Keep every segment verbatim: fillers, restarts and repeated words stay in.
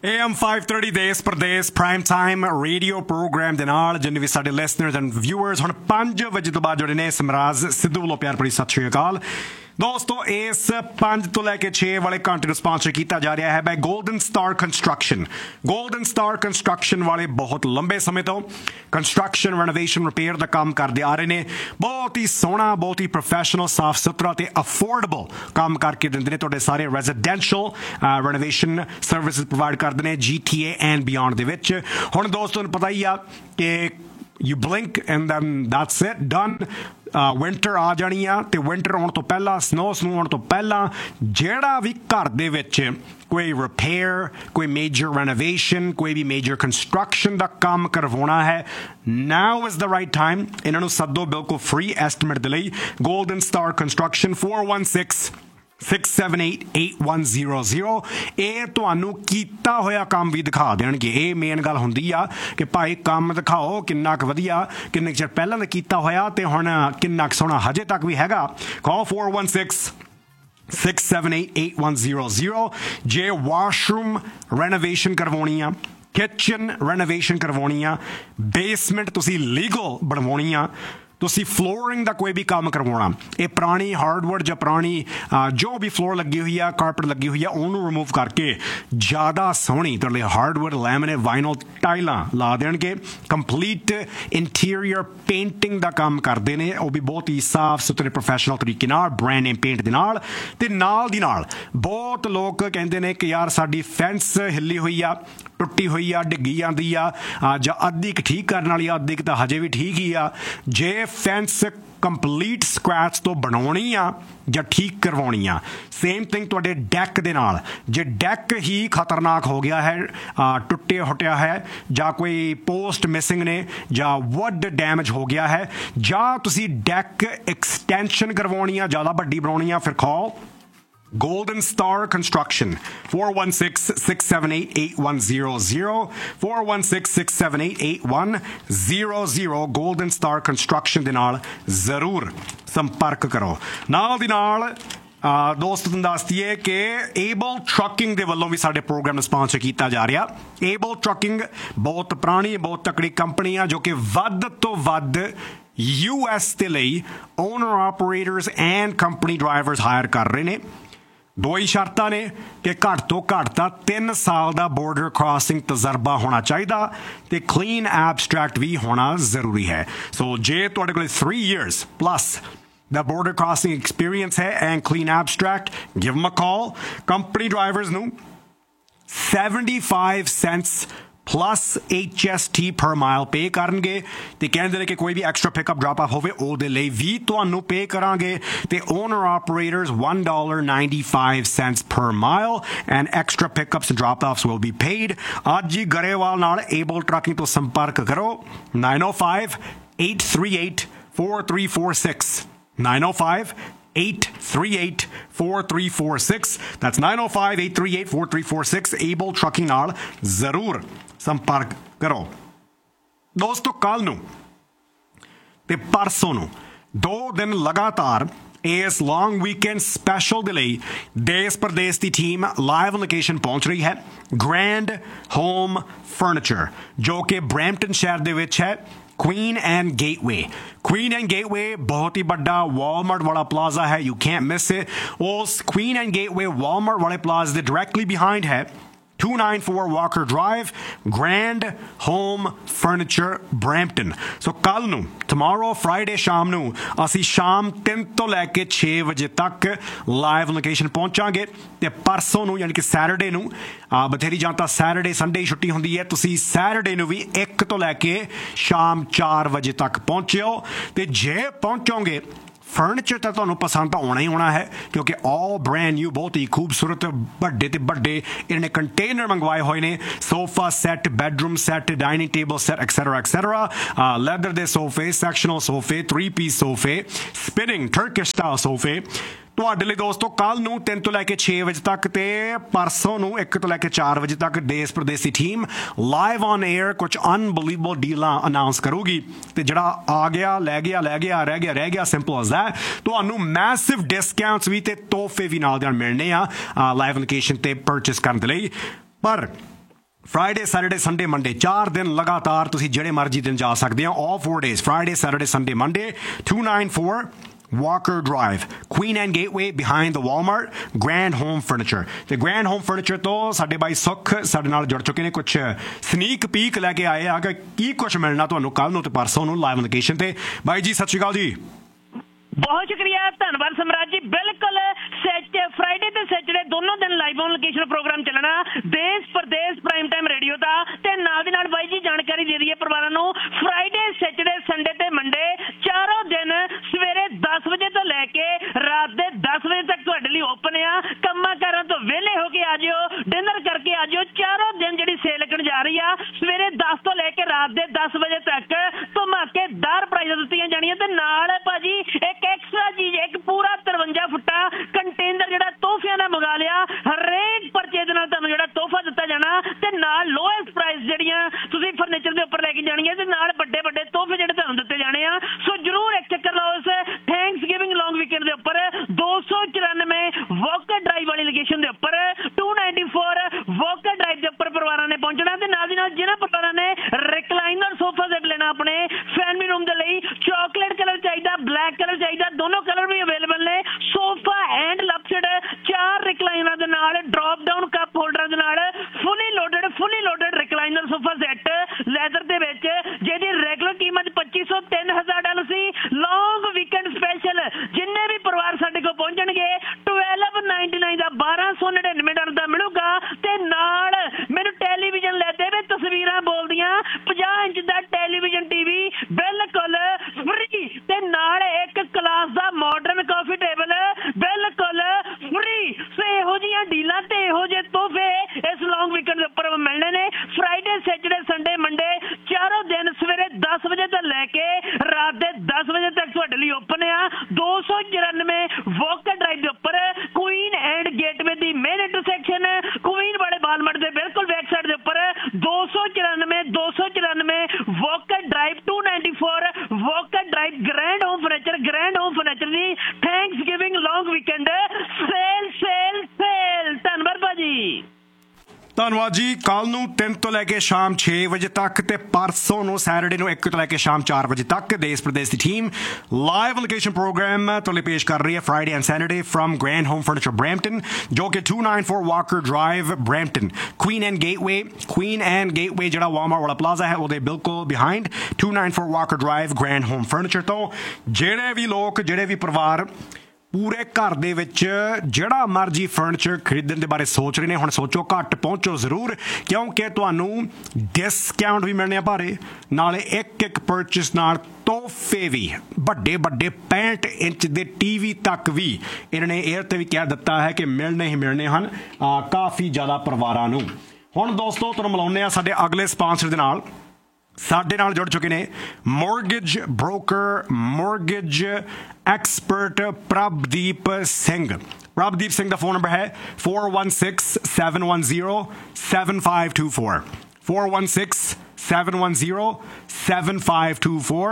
A M five thirty देश प्रदेश prime time radio programme ਦੇ ਨਾਲ ਜਿੰਨੇ ਵੀ ਸਾਡੇ ਲਿਸਨਰਸ ਐਂਡ ਵਿਊਅਰਸ ਹੁਣ ਪੰਜ ਵਜੇ ਤੋਂ ਬਾਅਦ ਜੁੜੇ ਨੇ ਸਮਰਾਜ ਸਿੱਧੂ ਵੱਲੋਂ ਪਿਆਰ ਭਰੀ ਸਤਿ ਸ਼੍ਰੀ ਅਕਾਲ ਦੋਸਤੋ ਇਸ ਪੰਜ ਤੋਂ ਲੈ ਕੇ ਛੇ ਵਾਲੇ ਘੰਟੇ ਨੂੰ ਸਪਾਂਸਰ ਕੀਤਾ ਜਾ ਰਿਹਾ ਹੈ ਬਾਈ golden star construction golden star construction ਵਾਲੇ ਬਹੁਤ ਲੰਬੇ ਸਮੇਂ ਤੋਂ ਕੰਸਟਰਕਸ਼ਨ ਰੈਨੋਵੇਸ਼ਨ ਰਿਪੇਅਰ ਦਾ ਕੰਮ ਕਰਦੇ ਆ ਰਹੇ ਨੇ ਬਹੁਤ ਹੀ ਸੋਹਣਾ ਬਹੁਤ ਹੀ ਪ੍ਰੋਫੈਸ਼ਨਲ ਸਾਫ ਸੁਥਰਾ ਤੇ ਅਫੋਰਡੇਬਲ ਕੰਮ ਕਰਕੇ ਦਿੰਦੇ ਨੇ ਤੁਹਾਡੇ ਸਾਰੇ ਰੈਜ਼ੀਡੈਂਸ਼ੀਅਲ ਰੈਨੋਵੇਸ਼ਨ ਸਰਵਿਸਿਜ਼ ਪ੍ਰੋਵਾਈਡ ਕਰਦੇ ਨੇ G T A and beyond ਦੇ ਵਿੱਚ ਹੁਣ ਦੋਸਤੋ ਨੂੰ ਪਤਾ ਹੀ ਆ ਕਿ you blink and then that's it done winter ਆ ਜਾਣੀ ਆ ਤੇ ਵਿੰਟਰ ਆਉਣ ਤੋਂ ਪਹਿਲਾਂ ਸਨੋ ਸਨੋ ਆਉਣ ਤੋਂ ਪਹਿਲਾਂ ਜਿਹੜਾ ਵੀ ਘਰ ਦੇ ਵਿੱਚ ਕੋਈ ਰਿਪੇਅਰ ਕੋਈ ਮੇਜਰ ਰੈਨੋਵੇਸ਼ਨ ਕੋਈ ਵੀ ਮੇਜਰ ਕੰਸਟਰਕਸ਼ਨ ਦਾ ਕੰਮ ਕਰਵਾਉਣਾ ਹੈ ਨਾਓ ਇਜ਼ ਦ ਰਾਈਟ ਟਾਈਮ ਇਹਨਾਂ ਨੂੰ ਸੱਦੋ ਬਿਲਕੁਲ ਫ੍ਰੀ ਐਸਟੀਮੇਟ ਦੇ ਲਈ golden star construction four one six six seven eight eight one zero zero ਇਹ ਤੁਹਾਨੂੰ ਕੀਤਾ ਹੋਇਆ ਕੰਮ ਵੀ ਦਿਖਾ ਦੇਣਗੇ ਇਹ ਮੇਨ ਗੱਲ ਹੁੰਦੀ ਆ ਕਿ ਭਾਈ ਕੰਮ ਦਿਖਾਓ ਕਿੰਨਾ ਕੁ ਵਧੀਆ ਕਿੰਨੇ ਚਿਰ ਪਹਿਲਾਂ ਦਾ ਕੀਤਾ ਹੋਇਆ ਤੇ ਹੁਣ ਕਿੰਨਾ ਕੁ ਸੋਹਣਾ ਹਜੇ ਤੱਕ ਵੀ ਹੈਗਾ ਕਾਲ four one six six seven eight eight one zero zero ਜੇ ਵਾਸ਼ਰੂਮ ਰੈਨੋਵੇਸ਼ਨ ਕਰਵਾਉਣੀ ਆ ਕਿਚਨ ਰੈਨੋਵੇਸ਼ਨ ਕਰਵਾਉਣੀ ਆ ਬੇਸਮੈਂਟ ਤੁਸੀਂ ਲੀਗਲ ਬਣਵਾਉਣੀ ਆ ਤੁਸੀਂ ਫਲੋਰਿੰਗ ਦਾ ਕੋਈ ਵੀ ਕੰਮ ਕਰਵਾਉਣਾ ਇਹ ਪੁਰਾਣੀ ਹਾਰਡਵੁੱਡ ਜਾਂ ਪੁਰਾਣੀ ਜੋ ਵੀ ਫਲੋਰ ਲੱਗੀ ਹੋਈ ਆ ਕਾਰਪਟ ਲੱਗੀ ਹੋਈ ਆ ਉਹਨੂੰ ਰਿਮੂਵ ਕਰਕੇ ਜ਼ਿਆਦਾ ਸੋਹਣੀ ਤੁਹਾਡੇ ਲਈ ਹਾਰਡਵੁੱਡ ਲੈਮੀਨੇਟ ਵਾਈਨਲ ਟਾਈਲਾਂ ਲਾ ਦੇਣਗੇ ਕੰਪਲੀਟ ਇੰਟੀਰੀਅਰ ਪੇਂਟਿੰਗ ਦਾ ਕੰਮ ਕਰਦੇ ਨੇ ਉਹ ਵੀ ਬਹੁਤ ਹੀ ਸਾਫ਼ ਸੁਥਰੇ ਪ੍ਰੋਫੈਸ਼ਨਲ ਤਰੀਕੇ ਨਾਲ ਬ੍ਰਾਂਡ ਨੇਮ ਪੇਂਟ ਦੇ ਨਾਲ ਤੇ ਨਾਲ ਦੀ ਨਾਲ ਬਹੁਤ ਲੋਕ ਕਹਿੰਦੇ ਨੇ ਕਿ ਯਾਰ ਸਾਡੀ ਫੈਂਸ ਹਿੱਲੀ ਹੋਈ ਆ ਟੁੱਟੀ ਹੋਈ ਆ ਡਿੱਗੀ ਜਾਂਦੀ ਆ ਜਾਂ ਅੱਧੀ ਕੁ ਠੀਕ ਕਰਨ ਵਾਲੀ ਆ ਅੱਧੀ ਕੁ ਤਾਂ ਹਜੇ ਵੀ ਠੀਕ ਹੀ ਆ ਜੇ ਫੈਂਸ ਕੰਪਲੀਟ ਸਕ੍ਰੈਚ ਤੋਂ ਬਣਾਉਣੀ ਆ ਜਾਂ ਠੀਕ ਕਰਵਾਉਣੀ ਆ ਸੇਮ ਥਿੰਗ ਤੁਹਾਡੇ ਡੈਕ ਦੇ ਨਾਲ ਜੇ ਡੈਕ ਹੀ ਖਤਰਨਾਕ ਹੋ ਗਿਆ ਹੈ ਟੁੱਟਿਆ ਹੁੱਟਿਆ ਹੈ ਜਾਂ ਕੋਈ ਪੋਸਟ ਮਿਸਿੰਗ ਨੇ ਜਾਂ ਵੁੱਡ ਡੈਮੇਜ ਹੋ ਗਿਆ ਹੈ ਜਾਂ ਤੁਸੀਂ ਡੈਕ ਐਕਸਟੈਂਸ਼ਨ ਕਰਵਾਉਣੀ ਆ ਜ਼ਿਆਦਾ ਵੱਡੀ ਬਣਾਉਣੀ ਆ ਫਿਰ ਖਾਓ Golden Star Construction four one six six seven eight eight one zero zero four one six six seven eight eight one zero zero Golden Star Construction ਦੇ ਨਾਲ ਜ਼ਰੂਰ ਸੰਪਰਕ ਕਰੋ ਨਾਲ ਦੀ ਨਾਲ ਦੋਸਤ ਤੁਹਾਨੂੰ ਦੱਸ ਦਈਏ ਕਿ ਏਬਲ ਟਰੱਕਿੰਗ ਦੇ ਵੱਲੋਂ ਵੀ ਸਾਡੇ ਪ੍ਰੋਗਰਾਮ ਨੂੰ ਸਪਾਂਸਰ ਕੀਤਾ ਜਾ ਰਿਹਾ ਏਬਲ ਟਰੱਕਿੰਗ ਬਹੁਤ ਪੁਰਾਣੀ ਬਹੁਤ ਤਕੜੀ ਕੰਪਨੀ ਆ ਜੋ ਕਿ ਵੱਧ ਤੋਂ ਵੱਧ ਯੂ ਐਸ ਦੇ ਲਈ owner operators and company drivers hire ਕਰ ਰਹੇ ਨੇ ਦੋ ਹੀ ਸ਼ਰਤਾਂ ਨੇ ਕਿ ਘੱਟ ਤੋਂ ਘੱਟ ਤਾਂ ਤਿੰਨ ਸਾਲ ਦਾ ਬੋਰਡਰ ਕ੍ਰਾਸਿੰਗ ਤਜਰਬਾ ਹੋਣਾ ਚਾਹੀਦਾ ਤੇ ਕਲੀਨ ਐਬਸਟਰੈਕਟ ਵੀ ਹੋਣਾ ਜ਼ਰੂਰੀ ਹੈ ਸੋ ਜੇ ਤੁਹਾਡੇ ਕੋਲ three years plus the border crossing experience hai and clean abstract give them a call company drivers nu seventy-five cents plus H S T per mile pay ਕਰਨਗੇ ਤੇ ਕਹਿੰਦੇ ਨੇ ਕਿ ਕੋਈ ਵੀ ਐਕਸਟਰਾ ਪਿਕਅਪ ਡ੍ਰੌਪ ਆਫ ਹੋਵੇ ਉਹਦੇ ਲਈ ਵੀ ਤੁਹਾਨੂੰ ਪੇ ਕਰਾਂਗੇ ਤੇ owner operators one dollar ninety-five cents per mile and extra pickups and drop offs will be paid ਅੱਜ ਹੀ ਗਰੇਵਾਲ ਨਾਲ ਏਬਲ ਟਰੱਕਿੰਗ ਤੋਂ ਸੰਪਰਕ ਕਰੋ nine oh five eight three eight four three four six nine oh five eight three eight four three four six that's nine oh five eight three eight four three four six able trucking ਨਾਲ ਜ਼ਰੂਰ ਸੰਪਰਕ ਕਰੋ ਦੋਸਤੋ ਕੱਲ ਨੂੰ ਤੇ ਪਰਸੋਂ ਨੂੰ ਦੋ ਦਿਨ ਲਗਾਤਾਰ ਇਸ ਲੌਂਗ ਵੀਕਐਂਡ ਸਪੈਸ਼ਲ ਦੇ ਲਈ ਦੇਸ਼ ਪ੍ਰਦੇਸ਼ ਦੀ ਟੀਮ ਲਾਈਵ ਲੋਕੇਸ਼ਨ ਪਹੁੰਚ ਰਹੀ ਹੈ ਗ੍ਰੈਂਡ ਹੋਮ ਫਰਨੀਚਰ ਜੋ ਕਿ ਬਰੈਂਪਟਨ ਸ਼ਹਿਰ ਦੇ ਵਿੱਚ ਹੈ Queen and Gateway Queen and Gateway बहुत ही बड़ा Walmart वाला plaza है you can't miss it उस Queen and Gateway Walmart वाले plaza के directly behind है two ninety-four Walker Drive Grand Home Furniture Brampton so ਕੱਲ ਨੂੰ tomorrow Friday ਸ਼ਾਮ ਨੂੰ ਅਸੀਂ ਸ਼ਾਮ ਤਿੰਨ ਤੋਂ ਲੈ ਕੇ ਛੇ ਵਜੇ ਤੱਕ ਲਾਈਵ ਲੋਕੇਸ਼ਨ ਪਹੁੰਚਾਂਗੇ ਤੇ ਪਰਸੋਂ ਨੂੰ ਯਾਨੀ ਕਿ ਸੈਟਰਡੇ ਨੂੰ ਬਥੇਰੀ ਜਾਂ ਤਾਂ ਸੈਟਰਡੇ ਸੰਡੇ ਛੁੱਟੀ ਹੁੰਦੀ ਹੈ ਤੁਸੀਂ ਸੈਟਰਡੇ ਨੂੰ ਵੀ ਇੱਕ ਤੋਂ ਲੈ ਕੇ ਸ਼ਾਮ ਚਾਰ ਵਜੇ ਤੱਕ ਪਹੁੰਚਿਓ ਤੇ ਜੇ ਪਹੁੰਚੋਗੇ ਫਰਨੀਚਰ ਤਾਂ ਤੁਹਾਨੂੰ ਪਸੰਦ ਤਾਂ ਆਉਣਾ ਹੀ ਆਉਣਾ ਹੈ ਕਿਉਂਕਿ ਆਲ ਬ੍ਰੈਂਡ ਨਿਊ ਬਹੁਤ ਹੀ ਖੂਬਸੂਰਤ ਵੱਡੇ ਤੇ ਵੱਡੇ ਇਹਨਾਂ ਨੇ ਕੰਟੇਨਰ ਮੰਗਵਾਏ ਹੋਏ ਨੇ sofa set bedroom set dining table set etcetera etcetera leather ਦੇ ਸੋਫੇ ਸੈਕਸ਼ਨਲ ਸੋਫੇ ਥ੍ਰੀ ਪੀਸ ਸੋਫੇ ਸਪਿਨਿੰਗ ਟਰਕਿਸ਼ ਸਟਾਈਲ ਸੋਫੇ ਤੁਹਾਡੇ ਲਈ ਦੋਸਤੋ ਕੱਲ ਨੂੰ ਤਿੰਨ ਤੋਂ ਲੈ ਕੇ ਛੇ ਵਜੇ ਤੱਕ ਤੇ ਪਰਸੋਂ ਨੂੰ ਇੱਕ ਤੋਂ ਲੈ ਕੇ ਚਾਰ ਵਜੇ ਤੱਕ ਦੇਸ਼ ਪ੍ਰਦੇਸ਼ ਦੀ ਟੀਮ ਲਾਈਵ ਔਨ 에ਅਰ ਕੁਝ ਅਨਬਲੀਵੇਬਲ ਡੀਲਾਂ ਅਨਾਉਂਸ ਕਰੂਗੀ ਤੇ ਜਿਹੜਾ ਆ ਗਿਆ ਲੈ ਗਿਆ ਲੈ ਗਿਆ ਰਹਿ ਗਿਆ ਰਹਿ ਗਿਆ ਸਿੰਪਲ ਐਜ਼ ਦੈਟ ਤੁਹਾਨੂੰ ਮੈਸਿਵ ਡਿਸਕਾਊਂਟਸ ਵੀ ਤੇ ਤੋਹਫੇ ਵੀ ਨਾਲ ਦੇ ਨਾਲ ਮਿਲਣੇ ਆ ਲਾਈਵ ਲੋਕੇਸ਼ਨ ਤੇ ਪਰਚੇਸ ਕਰਨ ਦੇ ਲਈ ਪਰ ਫਰਾਈਡੇ ਸੈਟਰਡੇ ਸੰਡੇ ਮੰਡੇ ਚਾਰ ਦਿਨ ਲਗਾਤਾਰ ਤੁਸੀਂ ਜਿਹੜੇ ਮਰਜ਼ੀ ਦਿਨ ਜਾ ਸਕਦੇ ਹੋ ਆਲ four days Friday Saturday Sunday Monday two ninety-four Walker Drive, Queen Anne Gateway behind the Walmart, Grand Home Furniture. ਤੇ Grand Home Furniture ਤੋਂ ਸਾਡੇ ਬਾਈ ਸੁੱਖ ਸਾਡੇ ਨਾਲ ਜੁੜ ਚੁੱਕੇ ਨੇ ਕੁਝ ਸਨੀਕ ਪੀਕ ਲੈ ਕੇ ਆਏ ਆ ਕਿ ਕੀ ਕੁਝ ਮਿਲਣਾ ਤੁਹਾਨੂੰ ਕੱਲ ਨੂੰ ਤੇ ਪਰਸੋਂ ਨੂੰ ਲਾਈਵ ਲੋਕੇਸ਼ਨ ਤੇ। ਬਾਈ ਜੀ ਸਤਿ ਸ਼੍ਰੀ ਅਕਾਲ ਜੀ। ਬਹੁਤ ਸ਼ੁਕਰੀਆ ਧੰਨਵਾਦ ਸਮਰਾਜ ਜੀ। ਬਿਲਕੁਲ ਫਰਾਈਡੇ ਤੇ ਸੈਟਰਡੇ ਦੋਨੋਂ ਦਿਨ ਲਾਈਵ ਔਨ ਲੋਕੇਸ਼ਨ ਪ੍ਰੋਗਰਾਮ ਚੱਲਣਾ ਦੇਸ਼ ਪ੍ਰਦੇਸ਼ ਪ੍ਰਾਈਮ ਟਾਈਮ ਰੇਡੀਓ ਦਾ ਤੇ ਨਾਲ ਦੀ ਨਾਲ ਬਾਈ ਜੀ ਜਾਣਕਾਰੀ ਦੇ ਦਈਏ ਪਰਿਵਾਰਾਂ ਨੂੰ ਫਰਾਈਡੇ ਸੈਟਰਡੇ ਸੰਡੇ ਤੇ ਮੰਡੇ ਚਾਰੋਂ ਦਿਨ ਸਵੇਰੇ ਦਸ ਵਜੇ ਤੋਂ ਲੈ ਕੇ ਰਾਤ ਦੇ ਦਸ ਵਜੇ ਤੱਕ ਤੁਹਾਡੇ ਲਈ ਓਪਨ ਆ। ਕੰਮਾਂ ਕਾਰਾਂ ਤੋਂ ਵਿਹਲੇ ਹੋ ਕੇ ਆ ਜਿਓ, ਡਿਨਰ ਕਰਕੇ ਆ ਜਿਓ। ਚਾਰੋਂ ਦਿਨ ਜਿਹੜੀ ਸੇਲ ਲੱਗਣ ਜਾ ਰਹੀ ਆ ਸਵੇਰੇ ਦਸ ਤੋਂ ਲੈ ਕੇ ਰਾਤ ਦੇ ਦਸ ਵਜੇ ਤੱਕ ਧਮਾਕੇਦਾਰ ਪ੍ਰਾਈਜ਼ਾਂ ਦਿੱਤੀਆਂ ਜਾਣੀਆਂ ਤੇ ਨਾਲ ਭਾਜੀ ਇੱਕ ਐਕਸਟਰਾ ਚੀਜ਼ ਇੱਕ ਪੂਰਾ ਤਰਵੰਜਾ ਫੁੱਟਾ ਕੰਟੇਨਰ ਜਿਹੜਾ ਤੋਹਫਿਆਂ ਦਾ ਮੰਗਾ ਲਿਆ। ਹਰੇਕ ਪਰਚੇ ਦੇ ਨਾਲ ਤੁਹਾਨੂੰ ਜਿਹੜਾ ਤੋਹਫਾ ਦਿੱਤਾ ਜਾਣਾ ਤੇ ਨਾਲ ਲੋਐਸਟ ਪ੍ਰਾਈਸ ਜਿਹੜੀਆਂ ਤੁਸੀਂ ਫਰਨੀਚਰ ਦੇ ਉੱਪਰ ਲੈ ਕੇ ਜਾਣੀਆਂ ਤੇ ਨਾਲ ਵੱਡੇ ਵੱਡੇ ਤੋਹਫੇ ਜਿਹੜੇ ਤੁਹਾਨੂੰ ਦਿੱਤੇ ਜਾਣੇ ਆ। ਸੋ ਜਰੂਰ ਇੱਕ ਚੱਕਰ ਲਾਓ ਇਸ ਥੈਂਕਸ ਗਿਵਿੰਗ ਲੌਂਗ ਵੀਕਐਂਡ ਦੇ ਉੱਪਰ ਦੋ ਸੌ ਚੁਰਾਨਵੇਂ ਵਾਕਰ ਡਰਾਈਵ ਵਾਲੀ ਲੋਕੇਸ਼ਨ ਦੇ ਉੱਪਰ two ninety-four ਵਾਕਰ ਡਰਾਈਵ ਦੇ ਉੱਪਰ ਪਰਿਵਾਰਾਂ ਨੇ ਪਹੁੰਚਣਾ ਤੇ ਨਾਲ ਦੀ ਨਾਲ ਜਿਹਨਾਂ ਪਰਿਵਾਰਾਂ ਨੇ ਰਿਕਲਾਈਨਰ ਸੋਫਾ ਸੈਟ ਲੈਣਾ ਆਪਣੇ ਫੈਮਿਲੀ ਰੂਮ ਦੇ ਲਈ ਚਾਕਲੇਟ ਕਲਰ ਚਾਹੀਦਾ ਬਲੈਕ ਕਲਰ ਚਾਹੀਦਾ ਦੋਨੋਂ ਕਲਰ ਵੀ ਅਵੇਲੇਬਲ ਨੇ। ਸੋਫਾ ਐਂਡ ਲਪਸਡ ਚਾਰ ਰਿਕਲਾਈਨਰ ਦੇ ਨਾਲ ਡ੍ਰੌਪ ਡਾਊਨ ਕੱਪ ਹੋਲਡਰ ਦੇ ਨਾਲ ਫੁੱਲੀ ਲੋਡਡ ਫੁੱਲੀ loaded recliner sofa set leather ਦੇ ਵਿੱਚ ਜਿਹਦੀ ਰੈਗੂਲਰ ਕੀਮਤ ਪੱਚੀ ਸੌ ਤਿੰਨ ਹਜ਼ਾਰ ਡਾਲਰ ਸੀ। ਲੌਂਗ ਵੀਕਐਂਡ ਸਪੈਸ਼ਲ ਜਿੰਨੇ ਵੀ ਪਰਿਵਾਰ ਸਾਡੇ ਕੋਲ ਪਹੁੰਚਣਗੇ twelve ninety-nine ਦਾ ਬਾਰਾਂ ਸੌ ਨੜਿਨਵੇਂ ਡਾਲਰ ਦਾ ਮਿਲੂਗਾ ਤੇ ਨਾਲ ਮੈਨੂੰ ਟੈਲੀਵਿਜ਼ਨ ਲੈ ਦੇਵੇ ਤਸਵੀਰਾਂ ਬੋਲਦੀਆਂ ਪੰਜਾਹ ਇੰਚ ਦਾ ਟੈਲੀਵਿਜ਼ਨ ਟੀਵੀ ਬਿਲਕੁਲ ਫ੍ਰੀ ਤੇ ਨਾਲ ਇੱਕ ਕਲਾਸ ਦਾ ਮਾਡਰਨ ਕਾਫੀ ਟੇਬਲ ਬਿਲਕੁਲ ਫ੍ਰੀ। ਸੋ ਇਹੋ ਜਿਹੀਆਂ ਡੀਲਾਂ ਤੇ ਇਹੋ ਜਿਹੇ ਤੋਹਫੇ ਇਸ ਲੌਂਗ ਵੀਕਐਂਡ ਦੇ ਉੱਪਰ ਮਿਲਣੇ ਨੇ। ਫਰਾਈਡੇ ਸੈਟਰਡੇ ਸੰਡੇ ਮੰਡੇ ਚਾਰੋਂ ਦਿਨ ਸਵੇਰੇ ਦਸ ਵਜੇ ਤੋਂ ਲੈ ਕੇ ਰਾਤ ਦੇ ਦਸ ਵਜੇ ਤੱਕ ਤੁਹਾਡੇ ਲਈ ਓਪਨ ਆ। ਦੋ ਸੌ ਚੁਰਾਨਵੇਂ ਵਾਕਰ ਡਰਾਈਵ ਦੇ ਉੱਪਰ Queen and gateway the main intersection Queen ਵਾਲੇ ਬਾਲਮਟ ਦੇ ਬਿਲਕੁਲ ਬੈਕ ਸਾਈਡ ਦੇ ਉੱਪਰ ਦੋ ਸੌ ਚੁਰਾਨਵੇਂ ਦੋ ਸੌ ਚੁਰਾਨਵੇਂ Walker drive two ninety-four Walker drive grand home furniture grand home furniture ਦੀ ਥੈਂਕਸ ਗਿਵਿੰਗ ਲੌਂਗ ਵੀਕਐਂਡ ਸੇਲ ਸੇਲ ਸੇਲ। ਧੰਨਵਾਦ ਭਾਜੀ। ਧੰਨਵਾਦ ਜੀ। ਕੱਲ ਨੂੰ ਤਿੰਨ ਤੋਂ ਲੈ ਕੇ ਸ਼ਾਮ ਛੇ ਵਜੇ ਤੱਕ ਤੇ ਪਰਸੋਂ ਨੂੰ ਸੈਟਰਡੇ ਨੂੰ ਇੱਕ ਤੋਂ ਲੈ ਕੇ ਸ਼ਾਮ ਚਾਰ ਵਜੇ ਤੱਕ ਦੇਸ਼ ਪ੍ਰਦੇਸ਼ ਦੀ ਟੀਮ ਲਾਈਵ ਲੋਕੇਸ਼ਨ ਪ੍ਰੋਗਰਾਮ ਤੁਹਾਡੇ ਪੇਸ਼ ਕਰ ਰਹੀ ਹੈ Friday and Saturday firm grand home furniture Brampton ਜੋ ਕਿ two ninety-four Walker drive Brampton Queen and gateway Queen and gateway ਜਿਹੜਾ ਵਾਲਮਾਰਟ ਵਾਲਾ ਪਲਾਜ਼ਾ ਹੈ ਉਹਦੇ ਬਿਲਕੁਲ behind two ninety-four Walker drive grand home furniture ਤੋਂ ਜਿਹੜੇ ਵੀ ਲੋਕ ਜਿਹੜੇ ਵੀ ਪਰਿਵਾਰ ਪੂਰੇ ਘਰ ਦੇ ਵਿੱਚ ਜਿਹੜਾ ਮਰਜ਼ੀ ਫਰਨੀਚਰ ਖਰੀਦਣ ਦੇ ਬਾਰੇ ਸੋਚ ਰਹੇ ਨੇ ਹੁਣ ਸੋਚੋ ਘੱਟ ਪਹੁੰਚੋ ਜ਼ਰੂਰ ਕਿਉਂਕਿ ਤੁਹਾਨੂੰ ਡਿਸਕਾਊਂਟ ਵੀ ਮਿਲਣੇ ਆ ਭਾਰੇ ਨਾਲੇ ਇੱਕ ਇੱਕ ਪਰਚੇਸ ਨਾਲ ਤੋਹਫੇ ਵੀ ਵੱਡੇ ਵੱਡੇ ਪੈਂਹਠ ਇੰਚ ਦੇ ਟੀਵੀ ਤੱਕ ਵੀ ਇਹਨਾਂ ਨੇ 에ਅਰ ਤੇ ਵੀ ਕਹਿ ਦਿੱਤਾ ਹੈ ਕਿ ਮਿਲਣੇ ਹੀ ਮਿਲਣੇ ਹਨ ਕਾਫੀ ਜ਼ਿਆਦਾ ਪਰਿਵਾਰਾਂ ਨੂੰ। ਹੁਣ ਦੋਸਤੋ ਤੁਹਾਨੂੰ ਮਿਲਾਉਂਦੇ ਆ ਸਾਡੇ ਅਗਲੇ ਸਪਾਂਸਰ ਦੇ ਨਾਲ। ਸਾਡੇ ਨਾਲ ਜੁੜ ਚੁੱਕੇ ਨੇ mortgage broker mortgage expert Prabhdeep Singh. Prabhdeep Singh ਦਾ ਫੋਨ ਨੰਬਰ ਹੈ four one six seven one zero seven five two four four one six seven one zero seven five two four।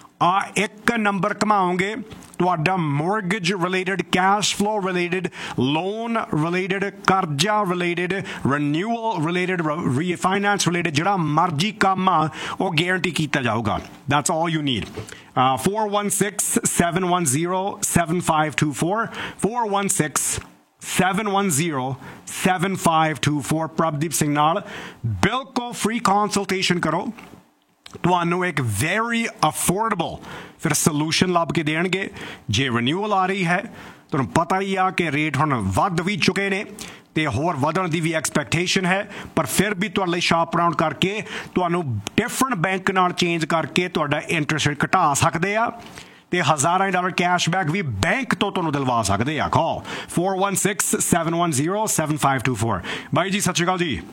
ਆ ਇੱਕ ਨੰਬਰ ਘਮਾਓਗੇ ਤੁਹਾਡਾ mortgage related cash flow related loan related ਕਰਜ਼ਾ related renewal related refinance related ਜਿਹੜਾ ਮਰਜ਼ੀ ਕੰਮ ਆ ਉਹ guarantee ਕੀਤਾ ਜਾਊਗਾ। That's all you need. four one six seven one zero seven five two four four one six seven one zero seven five two four Prabhdeep Singh ਨਾਲ ਬਿਲਕੁਲ ਫ੍ਰੀ ਕੰਸਲਟੇਸ਼ਨ ਕਰੋ ਤੁਹਾਨੂੰ ਇੱਕ ਵੈਰੀ ਅਫੋਰਡੇਬਲ ਫਿਰ ਸੋਲੂਸ਼ਨ ਲੱਭ ਕੇ ਦੇਣਗੇ। ਜੇ ਰੀਨਿਊਅਲ ਆ ਰਹੀ ਹੈ ਤੁਹਾਨੂੰ ਪਤਾ ਹੀ ਆ ਕਿ ਰੇਟ ਹੁਣ ਵੱਧ ਵੀ ਚੁੱਕੇ ਨੇ ਤੇ ਹੋਰ ਵਧਣ ਦੀ ਵੀ ਐਕਸਪੈਕਟੇਸ਼ਨ ਹੈ ਪਰ ਫਿਰ ਵੀ ਤੁਹਾਡੇ ਲਈ ਸ਼ਾਪ ਅਰਾਊਂਡ ਕਰਕੇ ਤੁਹਾਨੂੰ ਡਿਫਰੈਂਟ ਬੈਂਕ ਨਾਲ ਚੇਂਜ ਕਰਕੇ ਤੁਹਾਡਾ ਇੰਟਰਸਟ ਰੇਟ ਘਟਾ ਸਕਦੇ ਆ ਤੇ ਹਜ਼ਾਰਾਂ ਡਾਲਰ ਕੈਸ਼ਬੈਕ ਵੀ ਬੈਂਕ ਤੋਂ ਤੁਹਾਨੂੰ ਦਿਲਵਾ ਸਕਦੇ ਆ। ਕਾਲ four one six seven one zero seven five two four। ਬਾਈ ਜੀ ਸਤਿ ਸ਼੍ਰੀ ਅਕਾਲ ਜੀ।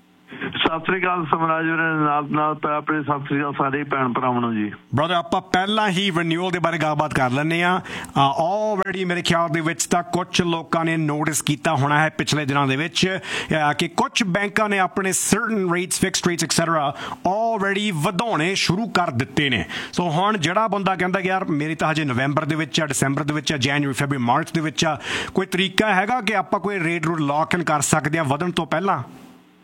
ਸਤਿ ਸ੍ਰੀ ਅਕਾਲ ਸਮਰਾਜ ਵੀਰੇ ਨਾਲ ਨਾਲ ਆਪਣੇ ਸਤਿ ਸ੍ਰੀ ਅਕਾਲ ਸਾਰੇ ਭੈਣ ਭਰਾਵਾਂ ਨੂੰ ਜੀ। ਬ੍ਰਦਰ ਆਪਾਂ ਪਹਿਲਾਂ ਹੀ ਰੀਨਿਊਅਲ ਦੇ ਬਾਰੇ ਗੱਲਬਾਤ ਕਰ ਲੈਂਦੇ ਆ। ਆਲਰੇਡੀ ਮੇਰੇ ਖਿਆਲ ਦੇ ਵਿੱਚ ਤਾਂ ਕੁਝ ਲੋਕਾਂ ਨੇ ਨੋਟਿਸ ਕੀਤਾ ਹੋਣਾ ਹੈ ਪਿਛਲੇ ਦਿਨਾਂ ਦੇ ਵਿੱਚ ਕਿ ਕੁਝ ਬੈਂਕਾਂ ਨੇ ਆਪਣੇ certain rates fixed rates etcetera already ਵਧਾਉਣੇ ਸ਼ੁਰੂ ਕਰ ਦਿੱਤੇ ਨੇ। ਸੋ ਹੁਣ ਜਿਹੜਾ ਬੰਦਾ ਕਹਿੰਦਾ ਕਿ ਯਾਰ ਮੇਰੀ ਤਾਂ ਹਜੇ ਨਵੰਬਰ ਦੇ ਵਿੱਚ ਆ ਦਸੰਬਰ ਦੇ ਵਿੱਚ ਆ ਜਨਵਰੀ ਫੈਬਰੂਰੀ ਮਾਰਚ ਦੇ ਵਿੱਚ ਆ ਕੋਈ ਤਰੀਕਾ ਹੈਗਾ ਕਿ ਆਪਾਂ ਕੋਈ ਰੇਟ ਰੂਟ ਲੌਕ ਇਨ ਕਰ ਸਕਦੇ ਆ ਵਧਣ ਤੋਂ ਪਹਿਲਾਂ?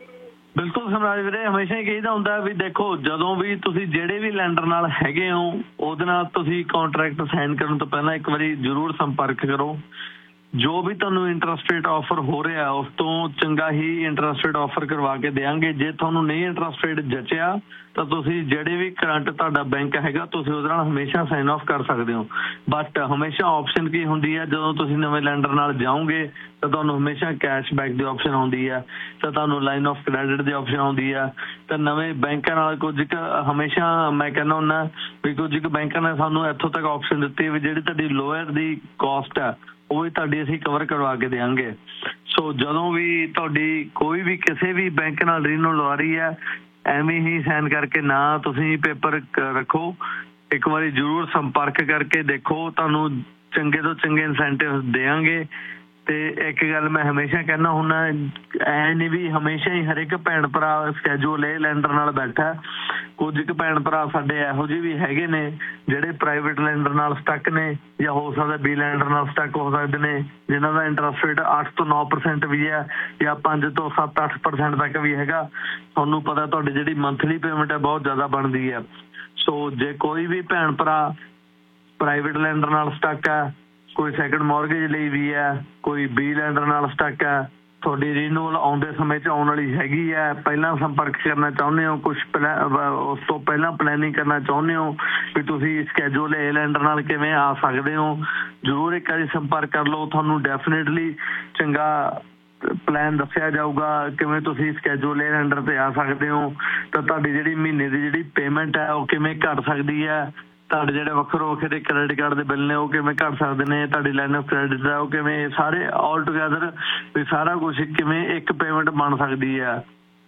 ਬਿਲਕੁਲ ਸਮਰਾਜ ਵੀਰੇ, ਹਮੇਸ਼ਾ ਹੀ ਕਹੀਦਾ ਹੁੰਦਾ ਵੀ ਦੇਖੋ ਜਦੋਂ ਵੀ ਤੁਸੀਂ ਜਿਹੜੇ ਵੀ ਲੈਂਡਰ ਨਾਲ ਹੈਗੇ ਹੋ ਉਹਦੇ ਨਾਲ ਤੁਸੀਂ ਕੰਟਰੈਕਟ ਸਾਈਨ ਕਰਨ ਤੋਂ ਪਹਿਲਾਂ ਇੱਕ ਵਾਰੀ ਜ਼ਰੂਰ ਸੰਪਰਕ ਕਰੋ। ਜੋ ਵੀ ਤੁਹਾਨੂੰ ਇੰਟਰਸਟ ਰੇਟ ਆਫਰ ਹੋ ਰਿਹਾ ਉਸ ਤੋਂ ਚੰਗਾ ਹੀ ਇੰਟਰਸਟ ਰੇਟ ਆਫਰ ਕਰਵਾ ਕੇ ਦੇਵਾਂਗੇ। ਜੇ ਤੁਹਾਨੂੰ ਨਹੀਂ ਇੰਟਰਸਟ ਰੇਟ ਜਚਿਆ ਤਾਂ ਤੁਸੀਂ ਜਿਹੜੇ ਵੀ ਕਰੰਟ ਤੁਹਾਡਾ ਬੈਂਕ ਹੈਗਾ ਤੁਸੀਂ ਉਹਦੇ ਨਾਲ ਹਮੇਸ਼ਾ ਸਾਈਨ ਆਫ ਕਰ ਸਕਦੇ ਹੋ। ਬਟ ਹਮੇਸ਼ਾ ਆਪਸ਼ਨ ਕੀ ਹੁੰਦੀ ਹੈ, ਜਦੋਂ ਤੁਸੀਂ ਨਵੇਂ ਲੈਂਡਰ ਨਾਲ ਜਾਓਗੇ ਤਾਂ ਤੁਹਾਨੂੰ ਹਮੇਸ਼ਾ ਕੈਸ਼ਬੈਕ ਦੀ ਆਪਸ਼ਨ ਆਉਂਦੀ ਹੈ, ਤਾਂ ਤੁਹਾਨੂੰ line of credit the option ਆਉਂਦੀ ਹੈ। ਤਾਂ ਨਵੇਂ ਬੈਂਕਾਂ ਨਾਲ ਕੁਝ ਕੁ ਹਮੇਸ਼ਾ ਮੈਂ ਕਹਿੰਦਾ ਹੁੰਦਾ ਵੀ ਕੁਝ ਕੁ ਬੈਂਕਾਂ ਨੇ ਸਾਨੂੰ ਇੱਥੋਂ ਤੱਕ ਆਪਸ਼ਨ ਦਿੱਤੀ ਵੀ ਜਿਹੜੀ ਤੁਹਾਡੀ ਲੋਅਰ ਦੀ ਕਾਸਟ ਹੈ ਉਹ ਵੀ ਤੁਹਾਡੀ ਅਸੀਂ ਕਵਰ ਕਰਵਾ ਕੇ ਦੇਵਾਂਗੇ। ਸੋ ਜਦੋਂ ਵੀ ਤੁਹਾਡੀ ਕੋਈ ਵੀ ਕਿਸੇ ਵੀ ਬੈਂਕ ਨਾਲ ਰੀਨਿਊਅਲ ਆ ਰਹੀ ਹੈ ਐਵੇਂ ਹੀ ਸਾਈਨ ਕਰਕੇ ਨਾ ਤੁਸੀਂ ਪੇਪਰ ਰੱਖੋ, ਇੱਕ ਵਾਰੀ ਜ਼ਰੂਰ ਸੰਪਰਕ ਕਰਕੇ ਦੇਖੋ, ਤੁਹਾਨੂੰ ਚੰਗੇ ਤੋਂ ਚੰਗੇ ਇਨਸੈਂਟਿਵ ਦੇਵਾਂਗੇ। ਤੇ ਇੱਕ ਗੱਲ ਮੈਂ ਹਮੇਸ਼ਾ ਕਹਿੰਦਾ ਹੁੰਦਾ ਐ ਨਹੀਂ ਵੀ ਹਮੇਸ਼ਾ ਹੀ ਹਰ ਇੱਕ ਭੈਣ ਭਰਾ ਸਕੈਜੂਲ ਇਹ ਲੈਂਡਰ ਨਾਲ ਬੈਠਾ। ਕੁਝ ਕੁ ਭੈਣ ਭਰਾ ਸਾਡੇ ਇਹੋ ਜਿਹੇ ਵੀ ਹੈਗੇ ਨੇ ਜਿਹੜੇ ਪ੍ਰਾਈਵੇਟ ਲੈਂਡਰ ਨਾਲ ਸਟਕ ਨੇ ਜਾਂ ਹੋ ਸਕਦਾ ਬੀ ਲੈਂਡਰ ਨਾਲ ਸਟਕ ਹੋ ਸਕਦੇ ਨੇ, ਜਿਨ੍ਹਾਂ ਦਾ ਇੰਟਰਸਟ ਰੇਟ ਅੱਠ ਤੋਂ ਨੌ ਪਰਸੈਂਟ ਵੀ ਹੈ ਜਾਂ ਪੰਜ ਤੋਂ ਸੱਤ ਅੱਠ ਪਰਸੈਂਟ ਤੱਕ ਵੀ ਹੈਗਾ। ਤੁਹਾਨੂੰ ਪਤਾ ਤੁਹਾਡੀ ਜਿਹੜੀ ਮੰਥਲੀ ਪੇਮੈਂਟ ਹੈ ਬਹੁਤ ਜ਼ਿਆਦਾ ਬਣਦੀ ਹੈ। ਸੋ ਜੇ ਕੋਈ ਵੀ ਭੈਣ ਭਰਾ ਪ੍ਰਾਈਵੇਟ ਲੈਂਡਰ ਨਾਲ ਸਟਕ ਹੈ, ਕੋਈ ਸੈਕੰਡ ਮੌਰਗੇਜ ਲਈ ਵੀ ਹੈ, ਕੋਈ ਬੀ ਲੈਂਡਰ ਨਾਲ ਸਟਕ ਹੈ, ਤੁਹਾਡੀ ਰੀਨਿਊਅਲ ਆਉਂਦੇ ਸਮੇਂ 'ਚ ਆਉਣ ਵਾਲੀ ਹੈਗੀ ਹੈ, ਪਹਿਲਾਂ ਸੰਪਰਕ ਕਰਨਾ ਚਾਹੁੰਦੇ ਹੋ, ਕੁਛ ਉਸ ਤੋਂ ਪਹਿਲਾਂ ਪਲੈਨਿੰਗ ਕਰਨਾ ਚਾਹੁੰਦੇ ਹੋ ਵੀ ਤੁਸੀਂ ਸਕੈਜੂਲ ਏ ਲੈਂਡਰ ਨਾਲ ਕਿਵੇਂ ਆ ਸਕਦੇ ਹੋ, ਜ਼ਰੂਰ ਇੱਕ ਵਾਰੀ ਸੰਪਰਕ ਕਰ ਲਓ। ਤੁਹਾਨੂੰ ਡੈਫੀਨੇਟਲੀ ਚੰਗਾ ਪਲਾਨ ਦੱਸਿਆ ਜਾਊਗਾ ਕਿਵੇਂ ਤੁਸੀਂ ਸਕੈਜੂਲ ਏ ਲੈਂਡਰ 'ਤੇ ਆ ਸਕਦੇ ਹੋ। ਤਾਂ ਤੁਹਾਡੀ ਜਿਹੜੀ ਮਹੀਨੇ ਦੀ ਜਿਹੜੀ ਪੇਮੈਂਟ ਹੈ ਉਹ ਕਿਵੇਂ ਘੱਟ ਸਕਦੀ ਹੈ, ਤੁਹਾਡੇ ਜਿਹੜੇ ਵੱਖਰੋ ਵੱਖਰੇ ਕ੍ਰੈਡਿਟ ਕਾਰਡ ਦੇ ਬਿੱਲ ਨੇ ਉਹ ਕਿਵੇਂ ਘੱਟ ਸਕਦੇ ਨੇ, ਤੁਹਾਡੀ ਲਾਈਨ ਆਫ ਕ੍ਰੈਡਿਟ ਹੈ ਉਹ ਕਿਵੇਂ, ਸਾਰੇ ਆਲ ਟੂਗੈਦਰ ਵੀ ਸਾਰਾ ਕੁਝ ਕਿਵੇਂ ਇੱਕ ਪੇਮੈਂਟ ਬਣ ਸਕਦੀ ਹੈ।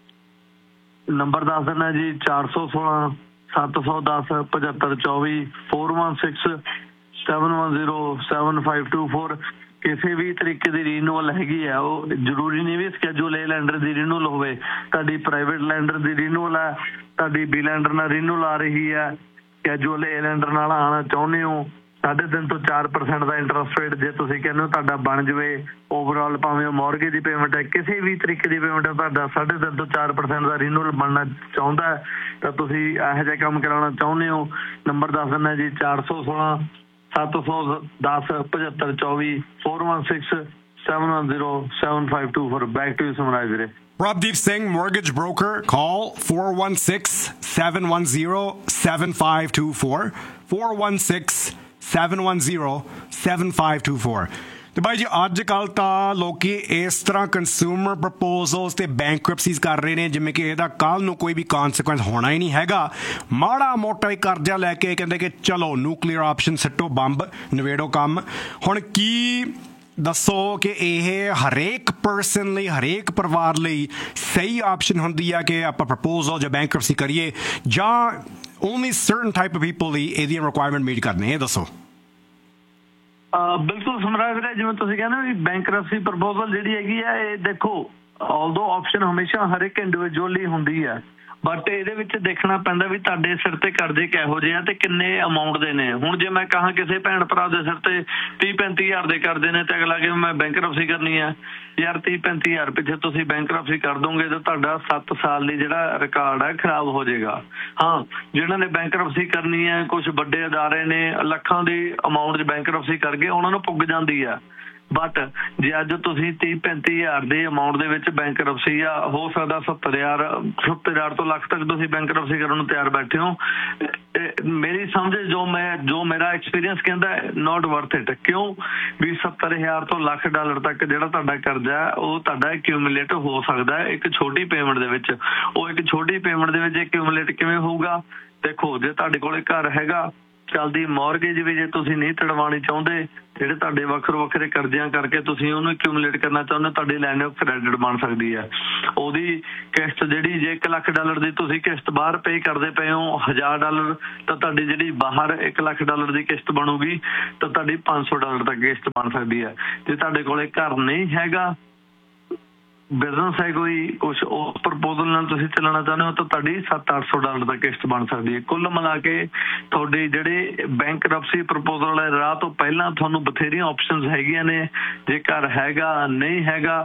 ਨੰਬਰ ਦੱਸ ਦਿੰਦਾ ਜੀ ਚਾਰ ਸੌ ਸੋਲਾਂ ਸੱਤ ਸੌ ਦਸ ਪਝੱਤਰ ਚੌਵੀ four one six seven one zero seven five two four. ਕਿਸੇ ਵੀ ਤਰੀਕੇ ਦੀ ਰੀਨਿਊਅਲ ਹੈਗੀ ਹੈ, ਉਹ ਜ਼ਰੂਰੀ ਨਹੀਂ ਵੀ ਸਕੈਜੂਲ ਏ ਲੈਂਡਰ ਦੀ ਰੀਨਿਊਅਲ ਹੋਵੇ, ਤੁਹਾਡੀ ਪ੍ਰਾਈਵੇਟ ਲੈਂਡਰ ਦੀ ਰੀਨਿਊਅਲ ਹੈ, ਤੁਹਾਡੀ ਬੀ ਲੈਂਡਰ ਨਾਲ ਰੀਨਿਊਅਲ ਆ ਰਹੀ ਹੈ, ਸਕੈਜੂਲ ਏ ਲੈਂਡਰ ਨਾਲ ਆਉਣਾ ਚਾਹੁੰਦੇ ਹੋ, ਸਾਢੇ ਤਿੰਨ ਤੋਂ ਚਾਰ ਪਰਸੈਂਟ ਦਾ ਇੰਟਰਸਟ ਰੇਟ ਜੇ ਤੁਸੀਂ ਕਹਿੰਦੇ ਹੋ ਤੁਹਾਡਾ ਬਣ ਜਾਵੇ ਓਵਰਆਲ, ਭਾਵੇਂ ਉਹ ਮੌਰਗੇਜ ਦੀ ਪੇਮੈਂਟ ਹੈ ਕਿਸੇ ਵੀ ਤਰੀਕੇ ਦੀ ਪੇਮੈਂਟ ਹੈ, ਤੁਹਾਡਾ ਸਾਢੇ ਤਿੰਨ ਤੋਂ ਚਾਰ ਪਰਸੈਂਟ ਦਾ ਰੀਨਿਊਅਲ ਬਣਨਾ ਚਾਹੁੰਦਾ ਤਾਂ ਤੁਸੀਂ ਇਹੋ ਜਿਹਾ ਕੰਮ ਕਰਾਉਣਾ ਚਾਹੁੰਦੇ ਹੋ। ਨੰਬਰ ਦੱਸ ਦਿੰਦਾ ਜੀ ਚਾਰ ਸੌ ਸੋਲਾਂ ਸੱਤ ਸੌ ਦਸ ਪਝੱਤਰ ਚੌਵੀ four one six seven one zero seven five two four. Back to you ਸਮਰਾਜ ਵੀਰੇ। Prabdeep Singh, mortgage broker. Call four one six, seven one zero, seven five two four. four one six, seven one zero, seven five two four. ਤੇ ਭਾਈ ਜੀ ਅੱਜ ਕੱਲ੍ਹ ਤਾਂ ਲੋਕੀ ਇਸ ਤਰ੍ਹਾਂ ਕੰਜ਼ਿਊਮਰ ਪ੍ਰਪੋਜ਼ਲਸ ਤੇ ਬੈਂਕਰਪਸੀਜ਼ ਕਰ ਰਹੇ ਨੇ ਜਿਵੇਂ ਕਿ ਇਹਦਾ ਕੱਲ੍ਹ ਨੂੰ ਕੋਈ ਵੀ ਕੌਨਸੀਕੁਐਂਸ ਹੋਣਾ ਹੀ ਨਹੀਂ ਹੈਗਾ। ਮਾੜਾ ਮੋਟਾ ਹੀ ਕਰਜ਼ਾ ਲੈ ਕੇ ਕਹਿੰਦੇ ਕਿ ਚਲੋ ਨਿਊਕਲੀਅਰ ਆਪਸ਼ਨ ਸਿੱਟੋ ਬੰਬ ਨਵੇੜੋ ਕੰਮ। ਹੁਣ ਕੀ ਦੱਸੋ ਕਿ ਇਹ ਹਰੇਕ ਪਰਸਨ ਲਈ ਹਰੇਕ ਪਰਿਵਾਰ ਲਈ ਸਹੀ ਆਪਸ਼ਨ ਹੁੰਦੀ ਆ ਕਿ ਆਪਾਂ ਪ੍ਰਪੋਜ਼ਲ ਜਾਂ ਬੈਂਕਰਪਸੀ ਕਰੀਏ ਜਾਂ only certain type of people ਲਈ ਇਹਦੀਆਂ ਰਿਕੁਆਇਰਮੈਂਟ ਮੀਟ ਕਰਨੇ, ਇਹ ਦੱਸੋ। ਬਿਲਕੁਲ ਸਮਰਾਜ ਵੀਰੇ, ਜਿਵੇਂ ਤੁਸੀਂ ਕਹਿੰਦੇ ਵੀ ਬੈਂਕਰਪਸੀ ਪ੍ਰਪੋਜ਼ਲ ਜਿਹੜੀ ਹੈਗੀ ਆ ਇਹ ਦੇਖੋ ਆਲਦੋ ਆਪਸ਼ਨ ਹਮੇਸ਼ਾ ਹਰ ਇੱਕ ਇੰਡੀਵਿਜੂਅਲ ਲਈ ਹੁੰਦੀ ਆ, ਬਟ ਇਹਦੇ ਵਿੱਚ ਦੇਖਣਾ ਪੈਂਦਾ ਵੀ ਤੁਹਾਡੇ ਸਿਰ ਤੇ ਕਰਜ਼ੇ ਕਿਹੋ ਜਿਹੇ ਆ ਤੇ ਕਿੰਨੇ ਅਮਾਊਂਟ ਦੇ ਨੇ। ਹੁਣ ਜੇ ਮੈਂ ਕਹਾਂ ਕਿਸੇ ਭੈਣ ਭਰਾ ਦੇ ਸਿਰ ਤੇ ਤੀਹ ਪੈਂਤੀ ਹਜ਼ਾਰ ਦੇ ਕਰਜ਼ੇ ਨੇ ਤੇ ਅਗਲਾ ਕਿ ਮੈਂ ਬੈਂਕਰਪਸੀ ਕਰਨੀ ਆ, ਯਾਰ ਤੀਹ ਪੈਂਤੀ ਹਜ਼ਾਰ ਪਿੱਛੇ ਤੁਸੀਂ ਬੈਂਕਰਪਸੀ ਕਰ ਦੋਗੇ ਤਾਂ ਤੁਹਾਡਾ ਸੱਤ ਸਾਲ ਲਈ ਜਿਹੜਾ ਰਿਕਾਰਡ ਹੈ ਖਰਾਬ ਹੋ ਜਾਏਗਾ। ਹਾਂ, ਜਿਹਨਾਂ ਨੇ ਬੈਂਕਰਪਸੀ ਕਰਨੀ ਹੈ, ਕੁਝ ਵੱਡੇ ਅਦਾਰੇ ਨੇ ਲੱਖਾਂ ਦੀ ਅਮਾਊਂਟ 'ਚ ਬੈਂਕਰਪਸੀ ਕਰ ਗਏ, ਉਹਨਾਂ ਨੂੰ ਪੁੱਗ ਜਾਂਦੀ ਆ। ਬਟ ਜੇ ਅੱਜ ਤੁਸੀਂ ਤੀਹ ਪੈਂਤੀ ਹਜ਼ਾਰ ਦੇ ਅਮਾਊਂਟ ਦੇ ਵਿੱਚ ਬੈਂਕਰਪਸੀ ਆ, ਹੋ ਸਕਦਾ ਸੱਤਰ ਹਜ਼ਾਰ ਸੱਤਰ ਹਜ਼ਾਰ ਤੋਂ ਲੱਖ ਤੱਕ ਤੁਸੀਂ ਬੈਂਕਰਪਸੀ ਕਰਨ ਨੂੰ ਤਿਆਰ ਬੈਠੇ ਹੋ, ਮੇਰੀ ਸਮਝ ਜੋ ਮੈਂ ਜੋ ਮੇਰਾ ਐਕਸਪੀਰੀਅੰਸ ਕਹਿੰਦਾ ਨੋਟ ਵਰਥ ਇਟ। ਕਿਉਂ ਵੀ ਸੱਤਰ ਹਜ਼ਾਰ ਤੋਂ ਲੱਖ ਡਾਲਰ ਤੱਕ ਜਿਹੜਾ ਤੁਹਾਡਾ ਕਰਜ਼ਾ ਉਹ ਤੁਹਾਡਾ ਐਕਿਊਮੂਲੇਟ ਹੋ ਸਕਦਾ ਹੈ ਇੱਕ ਛੋਟੀ ਪੇਮੈਂਟ ਦੇ ਵਿੱਚ। ਉਹ ਇੱਕ ਛੋਟੀ ਪੇਮੈਂਟ ਦੇ ਵਿੱਚ ਐਕਿਊਮੂਲੇਟ ਕਿਵੇਂ ਹੋਊਗਾ? ਦੇਖੋ, ਜੇ ਤੁਹਾਡੇ ਕੋਲੇ ਘਰ ਹੈਗਾ, ਚੱਲਦੀ ਮੌਰਗੇਜ ਵੀ ਜੇ ਤੁਸੀਂ ਨਹੀਂ ਤੜਵਾਉਣੀ ਚਾਹੁੰਦੇ, ਜਿਹੜੇ ਤੁਹਾਡੇ ਵੱਖਰੇ ਵੱਖਰੇ ਕਰਜ਼ਿਆਂ ਕਰਕੇ ਤੁਸੀਂ ਉਹਨੂੰ ਐਕਿਊਮੂਲੇਟ ਕਰਨਾ ਚਾਹੁੰਦੇ, ਤੁਹਾਡੀ ਲਾਈਨ ਆਫ ਕ੍ਰੈਡਿਟ ਬਣ ਸਕਦੀ ਹੈ। ਉਹਦੀ ਕਿਸ਼ਤ ਜਿਹੜੀ ਜੇ ਇੱਕ ਲੱਖ ਡਾਲਰ ਦੀ ਤੁਸੀਂ ਕਿਸ਼ਤ ਬਾਹਰ ਪੇ ਕਰਦੇ ਪਏ ਹੋ ਹਜ਼ਾਰ ਡਾਲਰ, ਤਾਂ ਤੁਹਾਡੀ ਜਿਹੜੀ ਬਾਹਰ ਇੱਕ ਲੱਖ ਡਾਲਰ ਦੀ ਕਿਸ਼ਤ ਬਣੂਗੀ ਤਾਂ ਤੁਹਾਡੀ ਪੰਜ ਸੌ ਡਾਲਰ ਤੱਕ ਕਿਸ਼ਤ ਬਣ ਸਕਦੀ ਹੈ। ਜੇ ਤੁਹਾਡੇ ਕੋਲੇ ਘਰ ਨਹੀਂ ਹੈਗਾ, ਬਿਜ਼ਨਸ ਹੈ ਕੋਈ, ਕੁਛ ਉਸ ਪ੍ਰਪੋਜ਼ਲ ਨਾਲ ਤੁਸੀਂ ਚੱਲਣਾ ਚਾਹੁੰਦੇ ਹੋ ਤਾਂ ਤੁਹਾਡੀ ਸੱਤ ਅੱਠ ਸੌ ਡਾਲਰ ਤੱਕ ਕਿਸ਼ਤ ਬਣ ਸਕਦੀ ਹੈ। ਕੁੱਲ ਮਿਲਾ ਕੇ ਤੁਹਾਡੇ ਜਿਹੜੇ ਬੈਂਕਰਪਸੀ ਪ੍ਰਪੋਜ਼ਲ ਵਾਲੇ ਰਾਹ ਤੋਂ ਪਹਿਲਾਂ ਤੁਹਾਨੂੰ ਬਥੇਰੀਆਂ ਆਪਸ਼ਨਸ ਹੈਗੀਆਂ ਨੇ। ਜੇ ਘਰ ਹੈਗਾ ਨਹੀਂ ਹੈਗਾ,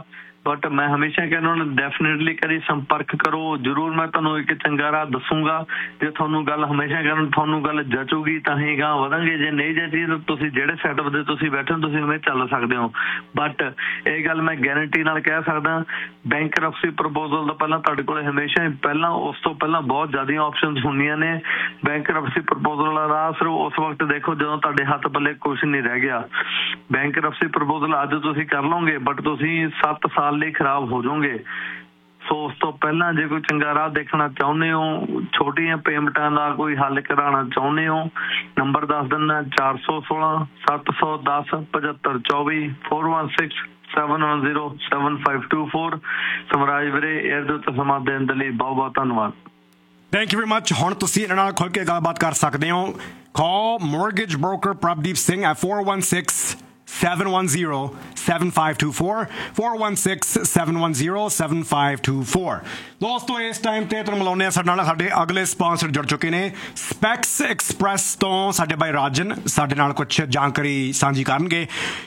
ਬਟ ਮੈਂ ਹਮੇਸ਼ਾ ਕਹਿੰਦਾ ਉਹਨਾਂ ਡੈਫੀਨੇਟਲੀ ਕਰੀ ਸੰਪਰਕ ਕਰੋ ਜ਼ਰੂਰ। ਮੈਂ ਤੁਹਾਨੂੰ ਇੱਕ ਚੰਗਾ ਰਾਹ ਦੱਸੂਗਾ ਜੇ ਤੁਹਾਨੂੰ ਗੱਲ ਹਮੇਸ਼ਾ ਕਹਿੰਦਾ ਤੁਹਾਨੂੰ ਗੱਲ ਜਚੂਗੀ ਤਾਂ ਹੀ ਗਾਂ ਵਧਾਂਗੇ। ਜੇ ਨਹੀਂ ਜਚੀ ਤਾਂ ਤੁਸੀਂ ਜਿਹੜੇ ਸੈਟਅਪ ਦੇ ਤੁਸੀਂ ਬੈਠੇ ਹੋ ਤੁਸੀਂ ਉਵੇਂ ਚੱਲ ਸਕਦੇ ਹੋ। ਬਟ ਇਹ ਗੱਲ ਮੈਂ ਗਾਰੰਟੀ ਨਾਲ ਕਹਿ ਸਕਦਾ ਬੈਂਕਰਪਸੀ ਪ੍ਰਪੋਜ਼ਲ ਦਾ ਪਹਿਲਾਂ ਤੁਹਾਡੇ ਕੋਲ ਹਮੇਸ਼ਾ ਹੀ ਪਹਿਲਾਂ ਉਸ ਤੋਂ ਪਹਿਲਾਂ ਬਹੁਤ ਜ਼ਿਆਦੀਆਂ ਆਪਸ਼ਨਸ ਹੁੰਦੀਆਂ ਨੇ। ਬੈਂਕਰਪਸੀ ਪ੍ਰਪੋਜ਼ਲ ਦਾ ਰਾਹ ਸਿਰਫ ਉਸ ਵਕਤ ਦੇਖੋ ਜਦੋਂ ਤੁਹਾਡੇ ਹੱਥ ਪੱਲੇ ਕੁਛ ਨਹੀਂ ਰਹਿ ਗਿਆ। ਬੈਂਕਰਪਸੀ ਪ੍ਰਪੋਜ਼ਲ ਅੱਜ ਤੁਸੀਂ ਕਰ ਲਓਗੇ ਬਟ ਤੁਸੀਂ ਸੱਤ ਸਾਲ ਲਈ ਖਰਾਬ ਹੋ ਜਾਓਗੇ। ਸੋ ਉਸ ਤੋਂ ਪਹਿਲਾਂ ਜੇ ਕੋਈ ਚੰਗਾ ਰਾਹ ਦੇਖਣਾ ਚਾਹੁੰਦੇ ਹੋ ਛੋਟੀਆਂ ਪੇਮੈਂਟਾਂ ਦਾ ਕੋਈ ਹੱਲ ਕਰਾਉਣਾ ਚਾਹੁੰਦੇ ਹੋ ਨੰਬਰ ਦੱਸ ਦਿੰਦਾ ਚਾਰ ਸੌ ਸੋਲਾਂ ਸੱਤ ਸੌ ਦਸ ਪਝੱਤਰ ਚੌਵੀ four one six seven one zero seven five two four. ਸਮਰਾਜ ਵੀਰੇ ਇਹਦੇ ਦੇ ਉੱਤੇ ਸਮਾਂ ਦੇਣ ਦੇ ਲਈ ਬਹੁਤ ਬਹੁਤ ਧੰਨਵਾਦ। Thank you very much. ਹੁਣ ਤੁਸੀਂ ਇਹਨਾਂ ਨਾਲ ਖੁੱਲ੍ਹ ਕੇ ਗੱਲਬਾਤ ਕਰ ਸਕਦੇ ਹੋ। ਕਾਲ mortgage broker Prabhdeep Singh at four one six seven one zero seven five two four four one six seven one zero seven five two four। ਦੋਸਤੋ ਇਸ ਟਾਈਮ ਤੇ ਤੁਹਾਨੂੰ ਮਿਲਾਉਂਦੇ ਆ ਸਾਡੇ ਨਾਲ ਸਾਡੇ ਅਗਲੇ ਸਪਾਂਸਰ ਜੁੜ ਚੁੱਕੇ ਨੇ ਸਪੈਕਸ ਐਕਸਪ੍ਰੈਸ ਤੋਂ ਸਾਡੇ ਭਾਈ ਰਾਜਨ ਸਾਡੇ ਨਾਲ ਕੁਝ ਜਾਣਕਾਰੀ ਸਾਂਝੀ ਕਰਨਗੇ।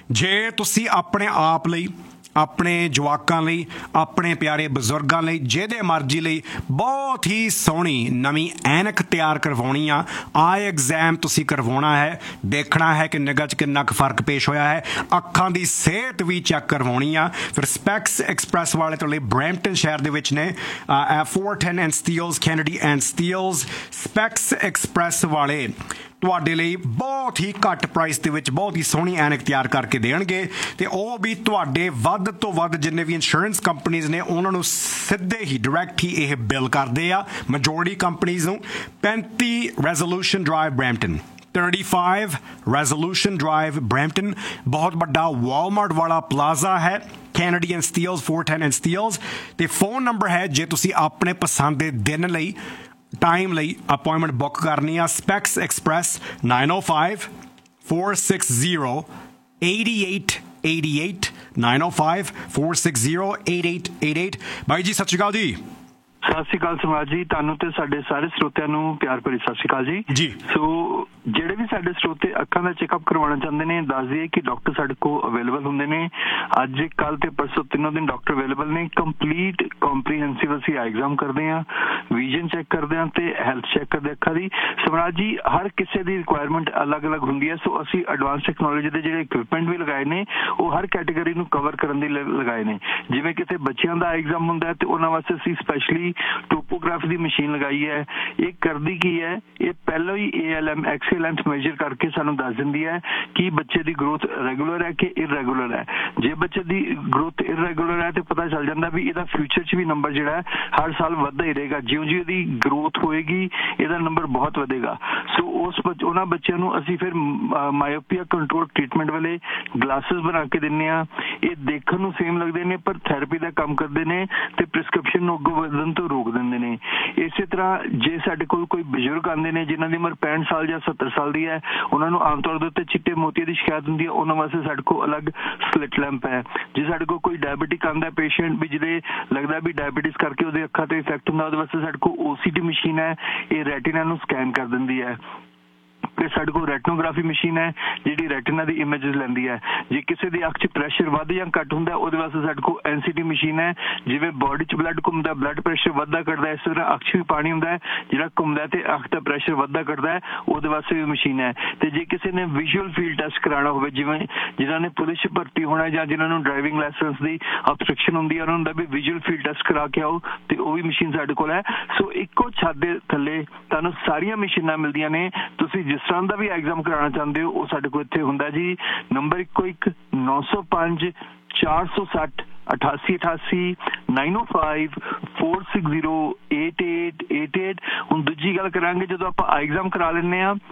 ਜੇ ਤੁਸੀਂ ਆਪਣੇ ਆਪ ਲਈ ਆਪਣੇ ਜਵਾਕਾਂ ਲਈ ਆਪਣੇ ਪਿਆਰੇ ਬਜ਼ੁਰਗਾਂ ਲਈ ਜਿਹਦੇ ਮਰਜ਼ੀ ਲਈ ਬਹੁਤ ਹੀ ਸੋਹਣੀ ਨਵੀਂ ਐਨਕ ਤਿਆਰ ਕਰਵਾਉਣੀ ਆ ਆਈ ਐਗਜ਼ਾਮ ਤੁਸੀਂ ਕਰਵਾਉਣਾ ਹੈ ਦੇਖਣਾ ਹੈ ਕਿ ਨਿਗਾਹ 'ਚ ਕਿੰਨਾ ਕੁ ਫਰਕ ਪੇਸ਼ ਹੋਇਆ ਹੈ ਅੱਖਾਂ ਦੀ ਸਿਹਤ ਵੀ ਚੈੱਕ ਕਰਵਾਉਣੀ ਆ ਫਿਰ ਸਪੈਕਸ ਐਕਸਪ੍ਰੈਸ ਵਾਲੇ ਤੁਹਾਡੇ ਲਈ ਬਰੈਂਪਟਨ ਸ਼ਹਿਰ ਦੇ ਵਿੱਚ ਨੇ four ten and Steeles Kennedy and Steeles specs express ਵਾਲੇ ਤੁਹਾਡੇ ਲਈ ਬਹੁਤ ਹੀ ਘੱਟ ਪ੍ਰਾਈਸ ਦੇ ਵਿੱਚ ਬਹੁਤ ਹੀ ਸੋਹਣੀ ਐਨਕ ਤਿਆਰ ਕਰਕੇ ਦੇਣਗੇ ਤੇ ਉਹ ਵੀ ਤੁਹਾਡੇ ਵੱਧ ਤੋਂ ਵੱਧ ਜਿੰਨੇ ਵੀ ਇੰਸ਼ੋਰੈਂਸ ਕੰਪਨੀਜ਼ ਨੇ ਉਹਨਾਂ ਨੂੰ ਸਿੱਧੇ ਹੀ ਡਾਇਰੈਕਟ ਹੀ ਇਹ ਬਿੱਲ ਕਰਦੇ ਆ ਮੈਜੋਰਿਟੀ ਕੰਪਨੀਜ਼ ਨੂੰ। ਪੈਂਤੀ resolution drive Brampton thirty-five resolution drive Brampton ਬਹੁਤ ਵੱਡਾ ਵਾਲਮਾਰਟ ਵਾਲਾ ਪਲਾਜ਼ਾ ਹੈ Kennedy and Steeles four ten and Steeles ਤੇ ਫੋਨ ਨੰਬਰ ਹੈ ਜੇ ਤੁਸੀਂ ਆਪਣੇ ਪਸੰਦ ਦੇ ਦਿਨ ਲਈ ਟਾਈਮ ਲਈ ਅਪਾਇੰਟਮੈਂਟ ਬੁੱਕ ਕਰਨੀ ਆ specs express nine oh five four six zero eight eight eight eight nine oh five four six zero eight eight eight eight। ਭਾਈ ਜੀ ਸਤਿ ਸ਼੍ਰੀ ਅਕਾਲ ਜੀ। ਸਤਿ ਸ਼੍ਰੀ ਅਕਾਲ ਸਮਾਜ ਜੀ ਤੁਹਾਨੂੰ ਤੇ ਸਾਡੇ ਸਾਰੇ ਸਰੋਤਿਆਂ ਨੂੰ ਪਿਆਰ ਭਰੀ ਸਤਿ ਸ਼੍ਰੀ ਅਕਾਲ ਜੀ ਜੀ। ਸੋ ਜਿਹੜੇ ਵੀ ਸਾਡੇ ਸਰੋਤੇ ਅੱਖਾਂ ਦਾ ਚੈੱਕਅਪ ਕਰਵਾਉਣਾ ਚਾਹੁੰਦੇ ਨੇ ਦੱਸ ਦਈਏ ਕਿ ਡਾਕਟਰ ਸਾਡੇ ਕੋਲ ਅਵੇਲੇਬਲ ਹੁੰਦੇ ਨੇ ਅੱਜ ਕੱਲ ਤੇ ਪਰਸੋਂ ਤਿੰਨੋਂ ਦਿਨ ਡਾਕਟਰ ਅਵੇਲੇਬਲ ਨੇ। ਕੰਪਲੀਟ ਕੰਪਰੀਹੈਂਸਿਵ ਅਸੀਂ ਆਈ ਐਗਜ਼ਾਮ ਕਰਦੇ ਹਾਂ ਵਿਜ਼ਨ ਚੈੱਕ ਕਰਦੇ ਹਾਂ ਤੇ ਹੈਲਥ ਚੈੱਕ ਕਰਦੇ ਅੱਖਾਂ ਦੀ। ਸਵਰਾਜ ਜੀ ਹਰ ਕਿਸੇ ਦੀ ਰਿਕੁਆਇਰਮੈਂਟ ਅਲੱਗ-ਅਲੱਗ ਹੁੰਦੀ ਹੈ ਸੋ ਅਸੀਂ ਐਡਵਾਂਸ ਟੈਕਨੋਲੋਜੀ ਦੇ ਜਿਹੜੇ ਇਕਵਿਪਮੈਂਟ ਵੀ ਲਗਾਏ ਨੇ ਉਹ ਹਰ ਕੈਟੇਗਰੀ ਨੂੰ ਕਵਰ ਕਰਨ ਦੀ ਲਗਾਏ ਨੇ। ਜਿਵੇਂ ਕਿਸੇ ਬੱਚਿਆਂ ਦਾ ਐਗਜ਼ਾਮ ਹੁੰਦਾ ਤੇ ਉਹਨਾਂ ਵਾਸਤੇ ਅਸੀਂ ਸਪੈਸ਼ਲੀ ਟੋਪੋਗ੍ਰਾਫੀ ਦੀ ਮਸ਼ੀਨ ਲਗਾਈ ਹੈ। ਇਹ ਕਰਦੀ ਕੀ ਹੈ ਇਹ ਪਹਿਲਾਂ ਹੀ A L M Excel length major ਕਰਕੇ ਸਾਨੂੰ ਦੱਸ ਦਿੰਦੀ ਹੈ ਕਿ ਬੱਚੇ ਦੀ ਗਰੋਥ ਰੈਗੂਲਰ ਹੈ ਕਿ ਇਰੈਗੂਲਰ ਹੈ। ਜੇ ਬੱਚੇ ਦੀ ਗਰੋਥ ਇਰੈਗੂਲਰ ਹੈ ਤੇ ਪਤਾ ਚੱਲ ਜਾਂਦਾ ਵੀ ਇਹਦਾ ਫਿਊਚਰ 'ਚ ਵੀ ਨੰਬਰ ਜਿਹੜਾ ਹੈ ਹਰ ਸਾਲ ਵੱਧਦਾ ਹੀ ਰਹੇਗਾ। ਜਿਉਂ ਜਿਉਂ ਇਹਦੀ ਗਰੋਥ ਹੋਏਗੀ ਇਹਦਾ ਨੰਬਰ ਬਹੁਤ ਵਧੇਗਾ। ਸੋ ਉਸ ਉਹਨਾਂ ਬੱਚਿਆਂ ਨੂੰ ਅਸੀਂ ਫਿਰ ਮਾਇਓਪੀਆ ਕੰਟਰੋਲ ਟ੍ਰੀਟਮੈਂਟ ਵਾਲੇ ਗਲਾਸਿਸ ਬਣਾ ਕੇ ਦਿੰਦੇ ਹਾਂ। ਇਹ ਦੇਖਣ ਨੂੰ ਸੇਮ ਲੱਗਦੇ ਨੇ ਪਰ ਥੈਰੇਪੀ ਦਾ ਕੰਮ ਕਰਦੇ ਨੇ ਤੇ ਪ੍ਰਿਸਕ੍ਰਿਪਸ਼ਨ ਨੂੰ ਅੱਗੋਂ ਵਧਣ ਤੋਂ ਰੋਕ ਦਿੰਦੇ ਨੇ। ਇਸੇ ਤਰ੍ਹਾਂ ਜੇ ਸਾਡੇ ਕੋਲ ਕੋਈ ਬਜ਼ੁਰਗ ਆਉਂਦੇ ਨੇ ਜਿਨ੍ਹਾਂ ਦੀ ਉਮਰ ਪੈਂਹਠ ਸਾਲ ਜਾਂ ਸੱਤਰ ਸਾਲ ਦੀ ਹੈ ਉਹਨਾਂ ਨੂੰ ਆਮ ਤੌਰ ਦੇ ਉੱਤੇ ਚਿੱਟੇ ਮੋਤੀਏ ਦੀ ਸ਼ਿਕਾਇਤ ਹੁੰਦੀ ਹੈ ਉਹਨਾਂ ਵਾਸਤੇ ਸਾਡੇ ਕੋਲ ਅਲੱਗ ਸਲਿਟ ਲੈਂਪ ਹੈ। ਜੇ ਸਾਡੇ ਕੋਲ ਕੋਈ ਡਾਇਬਟਿਕ ਆਉਂਦਾ ਪੇਸ਼ੈਂਟ ਵੀ ਜਿਹਦੇ ਲੱਗਦਾ ਵੀ ਡਾਇਬਟਿਸ ਕਰਕੇ ਉਹਦੇ ਅੱਖਾਂ ਤੇ ਇਫੈਕਟ ਹੁੰਦਾ ਉਹਦੇ ਵਾਸਤੇ ਸਾਡੇ ਕੋਲ ਓ ਸੀ ਟੀ ਮਸ਼ੀਨ ਹੈ ਇਹ ਰੈਟੀਨਾ ਨੂੰ ਸਕੈਨ ਕਰ ਦਿੰਦੀ ਹੈ। ਫਿਰ ਸਾਡੇ ਕੋਲ ਰੈਟਨੋਗ੍ਰਾਫੀ ਮਸ਼ੀਨ ਹੈ ਜਿਹੜੀ ਰੈਟੀਨਾ ਦੀ ਇਮੇਜਸ ਲੈਂਦੀ ਹੈ। ਜੇ ਕਿਸੇ ਦੀ ਅੱਖ 'ਚ ਪ੍ਰੈਸ਼ਰ ਵੱਧ ਜਾਂ ਘੱਟ ਹੁੰਦਾ ਉਹਦੇ ਵਾਸਤੇ ਸਾਡੇ ਕੋਲ ਐਨ ਸੀ ਟੀ ਮਸ਼ੀਨ ਹੈ। ਜਿਵੇਂ ਬੋਡੀ 'ਚ ਬਲੱਡ ਘੁੰਮਦਾ ਬਲੱਡ ਪ੍ਰੈਸ਼ਰ ਵੱਧਦਾ ਘੱਟਦਾ ਇਸ ਤਰ੍ਹਾਂ ਅੱਖ 'ਚ ਵੀ ਪਾਣੀ ਹੁੰਦਾ ਹੈ ਜਿਹੜਾ ਘੁੰਮਦਾ ਤੇ ਅੱਖ ਦਾ ਪ੍ਰੈਸ਼ਰ ਵੱਧਦਾ ਘੱਟਦਾ ਹੈ ਉਹਦੇ ਵਾਸਤੇ ਵੀ ਮਸ਼ੀਨ ਹੈ। ਤੇ ਜੇ ਕਿਸੇ ਨੇ ਵਿਜ਼ੂਅਲ ਫੀਲਡ ਟੈਸਟ ਕਰਾਉਣਾ ਹੋਵੇ ਜਿਵੇਂ ਜਿਨ੍ਹਾਂ ਨੇ ਪੁਲਿਸ 'ਚ ਭਰਤੀ ਹੋਣਾ ਜਾਂ ਜਿਨ੍ਹਾਂ ਨੂੰ ਡਰਾਈਵਿੰਗ ਲਾਇਸੈਂਸ ਦੀ ਅਬਸਟ੍ਰਕਸ਼ਨ ਹੁੰਦੀ ਹੈ ਉਹਨਾਂ ਨੂੰ ਵੀ ਵਿਜ਼ੂਅਲ ਫੀਲਡ ਟੈਸਟ ਕਰਾ ਕੇ ਆਓ ਤੇ ਉਹ ਵੀ ਮਸ਼ੀਨ ਸਾਡੇ ਕੋਲ ਹੈ। ਸੋ ਇੱਕੋ ਛੱਤ ਦੇ ਥੱਲੇ ਤੁਹਾਨੂੰ ਸਾਰੀਆਂ ਮਸ਼ੀਨਾਂ ਮਿਲਦੀਆਂ ਨੇ। ਤੁਸੀਂ ਜਿਸ ਤਰ੍ਹਾਂ ਦਾ ਵੀ ਐਗਜ਼ਾਮ ਕਰਾਉਣਾ ਚਾਹੁੰਦੇ ਹੋ ਉਹ ਸਾਡੇ ਕੋਲ ਇੱਥੇ ਹੁੰਦਾ ਜੀ। ਨੰਬਰ ਇੱਕੋ ਇੱਕ ਨੌ ਸੌ ਪੰਜ ਚਾਰ ਸੌ ਸੱਠ ਅਠਾਸੀ ਅਠਾਸੀ nine oh five four six zero eight eight eight eight। ਹੁਣ ਦੂਜੀ ਗੱਲ ਕਰਾਂਗੇ ਜਦੋਂ ਆਪਾਂ ਐਗਜ਼ਾਮ ਕਰਾ ਲੈਂਦੇ ਹਾਂ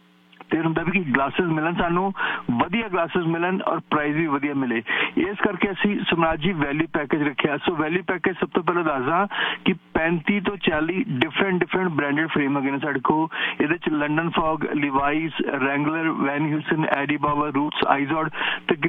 ਫਿਰ ਹੁੰਦਾ ਵੀ ਕਿ ਗਲਾਸਿਸ ਮਿਲਣ ਸਾਨੂੰ ਵਧੀਆ ਗਲਾਸਿਸ ਮਿਲਣ ਔਰ ਪ੍ਰਾਈਸ ਵੀ ਵਧੀਆ ਮਿਲੇ। ਇਸ ਕਰਕੇ ਅਸੀਂ ਸਮਾਜ ਜੀ ਵੈਲਿਊ ਪੈਕੇਜ ਰੱਖਿਆ। ਸੋ ਵੈਲਿਊ ਪੈਕੇਜ ਸਭ ਤੋਂ ਪਹਿਲਾਂ ਦੱਸਦਾ ਕਿ ਪੈਂਤੀ ਤੋਂ ਚਾਲੀ ਡਿਫਰੈਂਟ ਡਿਫਰੈਂਟ ਬ੍ਰਾਂਡਡ ਫਰੇਮ ਹੈਗੇ ਨੇ ਸਾਡੇ ਕੋਲ। ਇਹਦੇ 'ਚ ਲੰਡਨ ਫੌਗ ਲਿਵਾਈਸ ਰੈਂਗਲਰ ਵੈਨ ਹਿਊਸਨ ਐਡੀ ਬਾਬਾ ਰੂਟਸ ਆਈਜ਼ੋਡ ਤੇ